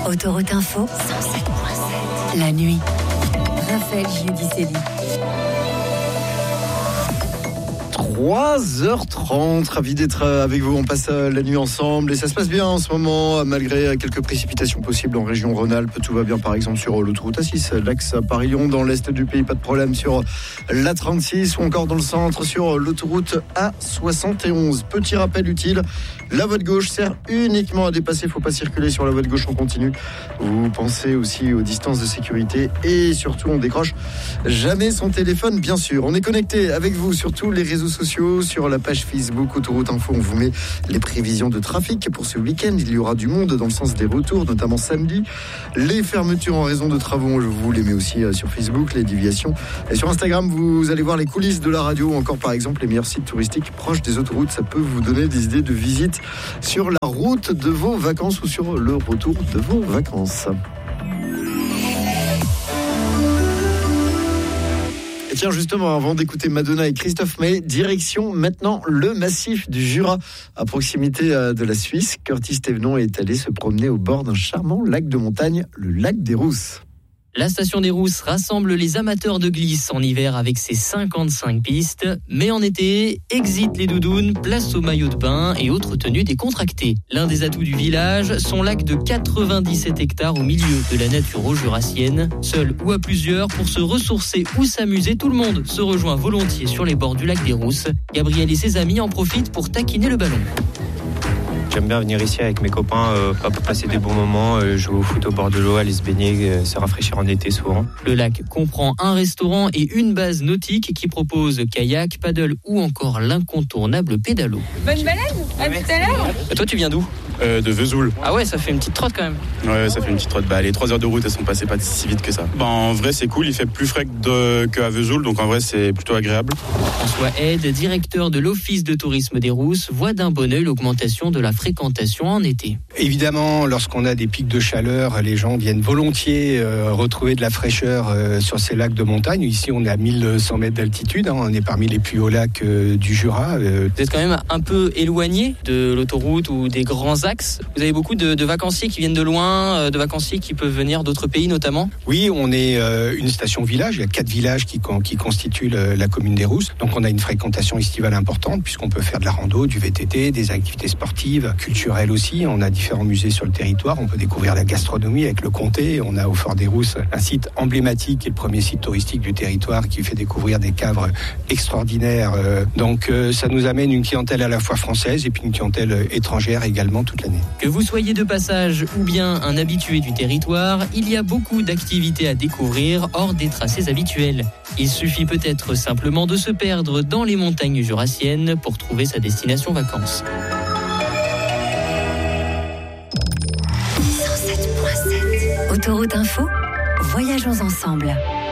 Autoroute Info, 107.7. La nuit. Raphaël Giudicelli. 3h30, ravi d'être avec vous. On passe la nuit ensemble et ça se passe bien en ce moment, malgré quelques précipitations possibles en région Rhône-Alpes. Tout va bien par exemple sur l'autoroute A6, l'axe Paris-Lyon dans l'est du pays, pas de problème sur l'A36 ou encore dans le centre sur l'autoroute A71. Petit rappel utile, la voie de gauche sert uniquement à dépasser, il ne faut pas circuler sur la voie de gauche en continu. Vous pensez aussi aux distances de sécurité et surtout on décroche jamais son téléphone bien sûr. On est connecté avec vous sur tous les réseaux sociaux, sur la page Facebook Autoroute Info. On vous met les prévisions de trafic pour ce week-end. Il y aura du monde dans le sens des retours, notamment samedi. Les fermetures en raison de travaux, je vous les mets aussi sur Facebook, les déviations. Et sur Instagram, vous allez voir les coulisses de la radio ou encore par exemple les meilleurs sites touristiques proches des autoroutes. Ça peut vous donner des idées de visite sur la route de vos vacances ou sur le retour de vos vacances. Et tiens, justement, avant d'écouter Madonna et Christophe Maé, direction maintenant le massif du Jura, à proximité de la Suisse. Curtis Thévenon est allé se promener au bord d'un charmant lac de montagne, le lac des Rousses. La station des Rousses rassemble les amateurs de glisse en hiver avec ses 55 pistes, mais en été, exit les doudounes, place au maillot de bain et autres tenues décontractées. L'un des atouts du village, son lac de 97 hectares au milieu de la nature jurassienne. Seul ou à plusieurs, pour se ressourcer ou s'amuser, tout le monde se rejoint volontiers sur les bords du lac des Rousses. Gabriel et ses amis en profitent pour taquiner le ballon. J'aime bien venir ici avec mes copains pour passer des bons moments, jouer au foot au bord de l'eau, aller se baigner, se rafraîchir en été souvent. Le lac comprend un restaurant et une base nautique qui propose kayak, paddle ou encore l'incontournable pédalo. Bonne balade, à tout à l'heure. Toi tu viens d'où ? De Vesoul. Ah ouais, ça fait une petite trotte quand même. Ouais, ça fait une petite trotte. Les 3 heures de route, elles sont passées pas si vite que ça. En vrai, c'est cool. Il fait plus frais qu'à Vesoul, donc en vrai, c'est plutôt agréable. François Aide, directeur de l'Office de tourisme des Rousses, voit d'un bon œil l'augmentation de la fréquentation en été. Évidemment, lorsqu'on a des pics de chaleur, les gens viennent volontiers retrouver de la fraîcheur sur ces lacs de montagne. Ici, on est à 1100 mètres d'altitude. On est parmi les plus hauts lacs du Jura. Vous êtes quand même un peu éloigné de l'autoroute ou des grands axes. Vous avez beaucoup de vacanciers qui viennent de loin, de vacanciers qui peuvent venir d'autres pays notamment. Oui, on est une station village. Il y a 4 villages qui constituent la commune des Rousses. Donc on a une fréquentation estivale importante puisqu'on peut faire de la rando, du VTT, des activités sportives, culturelles aussi. On a différents musées sur le territoire. On peut découvrir la gastronomie avec le comté. On a au Fort des Rousses un site emblématique qui est le premier site touristique du territoire qui fait découvrir des caves extraordinaires. Donc ça nous amène une clientèle à la fois française et puis une clientèle étrangère également toute l'année. Que vous soyez de passage ou bien un habitué du territoire, il y a beaucoup d'activités à découvrir hors des tracés habituels. Il suffit peut-être simplement de se perdre dans les montagnes jurassiennes pour trouver sa destination vacances. 107.7. Autoroute Info, voyageons ensemble.